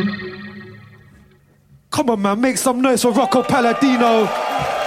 Come on, man, make some noise for Rocco Palladino.